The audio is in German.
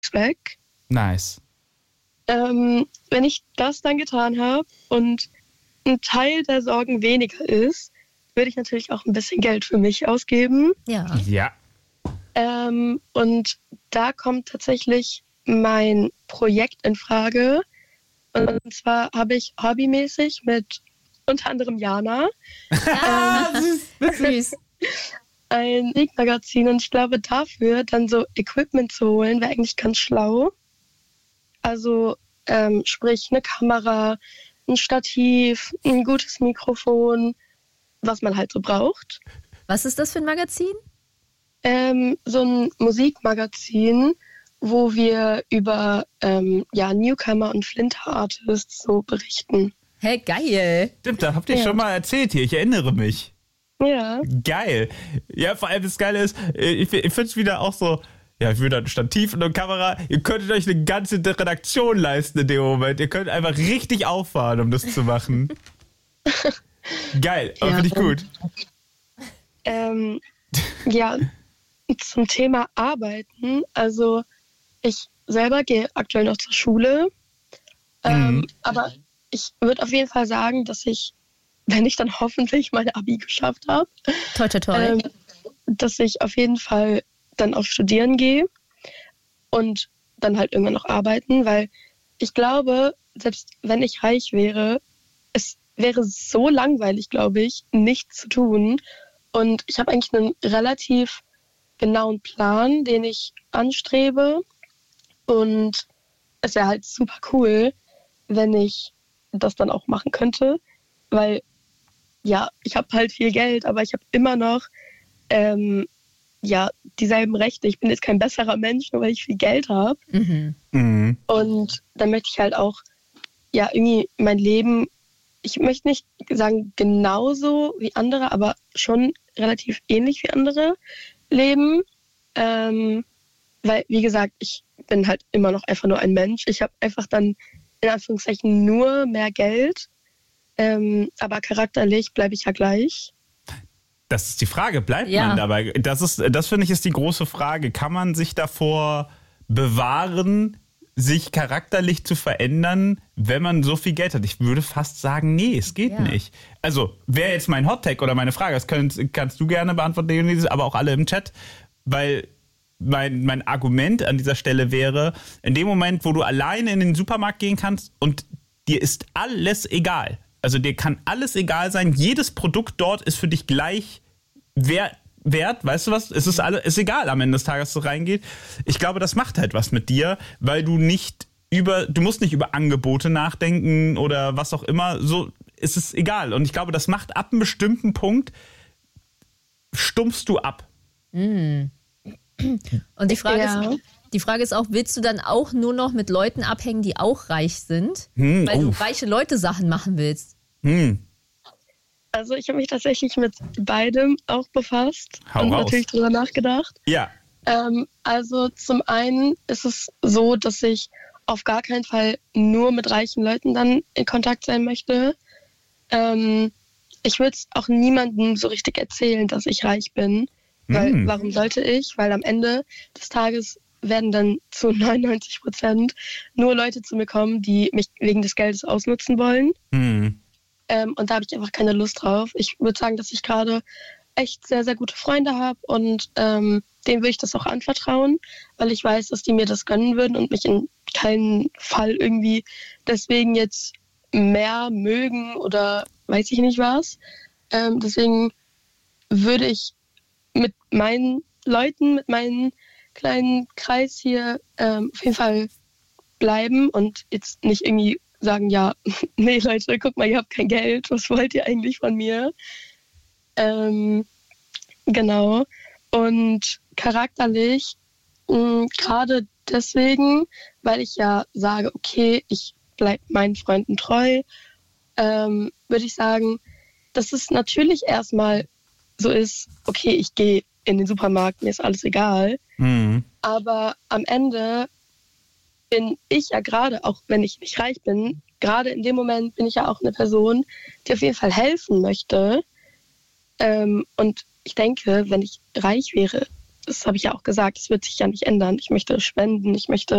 weg. Nice. Wenn ich das dann getan habe und ein Teil der Sorgen weniger ist, würde ich natürlich auch ein bisschen Geld für mich ausgeben. Ja. Und da kommt tatsächlich mein Projekt in Frage. Und zwar habe ich hobbymäßig mit unter anderem Jana Süß. ein Musikmagazin. Und ich glaube, dafür dann so Equipment zu holen, wäre eigentlich ganz schlau. Also sprich eine Kamera, ein Stativ, ein gutes Mikrofon, was man halt so braucht. Was ist das für ein Magazin? So ein Musikmagazin, wo wir über Newcomer und Flinter-Artists so berichten. Hey, geil. Stimmt, da habt ihr schon mal erzählt hier, ich erinnere mich. Ja. Geil. Ja, vor allem das Geile ist, ich finde es wieder auch so, ja, ich würde ein Stativ und eine Kamera, ihr könntet euch eine ganze Redaktion leisten in dem Moment. Ihr könnt einfach richtig auffahren, um das zu machen. Geil, aber finde ich gut. Zum Thema Arbeiten, also ich selber gehe aktuell noch zur Schule, aber ich würde auf jeden Fall sagen, dass ich, wenn ich dann hoffentlich meine Abi geschafft habe, Toi, toi, toi. dass ich auf jeden Fall dann auch studieren gehe und dann halt irgendwann noch arbeiten, weil ich glaube, selbst wenn ich reich wäre, es wäre so langweilig, glaube ich, nichts zu tun. Und ich habe eigentlich einen relativ genauen Plan, den ich anstrebe. Und es wäre halt super cool, wenn ich das dann auch machen könnte, weil ja, ich habe halt viel Geld, aber ich habe immer noch dieselben Rechte. Ich bin jetzt kein besserer Mensch, nur weil ich viel Geld habe. Und dann möchte ich halt auch irgendwie mein Leben, ich möchte nicht sagen genauso wie andere, aber schon relativ ähnlich wie andere leben. Weil, wie gesagt, ich bin halt immer noch einfach nur ein Mensch. Ich habe einfach dann in Anführungszeichen nur mehr Geld. Aber charakterlich bleibe ich ja gleich. Das ist die Frage, bleibt man dabei? Das finde ich ist die große Frage. Kann man sich davor bewahren, sich charakterlich zu verändern, wenn man so viel Geld hat? Ich würde fast sagen, nee, es geht nicht. Also, wäre jetzt mein Hot-Tag oder meine Frage, das kannst du gerne beantworten, Dionys, aber auch alle im Chat, weil mein Argument an dieser Stelle wäre, in dem Moment, wo du alleine in den Supermarkt gehen kannst und dir ist alles egal, also dir kann alles egal sein, jedes Produkt dort ist für dich gleich wert, weißt du was? Es ist egal am Ende des Tages, dass du reingeht. Ich glaube, das macht halt was mit dir, weil du musst nicht über Angebote nachdenken oder was auch immer, so ist es egal. Und ich glaube, das macht ab einem bestimmten Punkt, stumpfst du ab. Und die Frage ist auch, willst du dann auch nur noch mit Leuten abhängen, die auch reich sind, weil du reiche Leute Sachen machen willst? Also ich habe mich tatsächlich mit beidem auch befasst und natürlich drüber nachgedacht. Ja. Also zum einen ist es so, dass ich auf gar keinen Fall nur mit reichen Leuten dann in Kontakt sein möchte. Ich würde es auch niemandem so richtig erzählen, dass ich reich bin. Weil, warum sollte ich? Weil am Ende des Tages werden dann zu 99% nur Leute zu mir kommen, die mich wegen des Geldes ausnutzen wollen. Und da habe ich einfach keine Lust drauf. Ich würde sagen, dass ich gerade echt sehr, sehr gute Freunde habe und denen würde ich das auch anvertrauen, weil ich weiß, dass die mir das gönnen würden und mich in keinen Fall irgendwie deswegen jetzt mehr mögen oder weiß ich nicht was. Deswegen würde ich mit meinen Leuten, mit meinem kleinen Kreis hier auf jeden Fall bleiben und jetzt nicht irgendwie sagen, ja, nee Leute, guck mal, ihr habt kein Geld, was wollt ihr eigentlich von mir? Genau. Und charakterlich, gerade deswegen, weil ich ja sage, okay, ich bleibe meinen Freunden treu, würde ich sagen, dass es natürlich erstmal so ist, okay, ich gehe in den Supermarkt, mir ist alles egal. Aber am Ende bin ich ja gerade, auch wenn ich nicht reich bin, gerade in dem Moment bin ich ja auch eine Person, die auf jeden Fall helfen möchte. Und ich denke, wenn ich reich wäre, das habe ich ja auch gesagt, das wird sich ja nicht ändern. Ich möchte spenden, ich möchte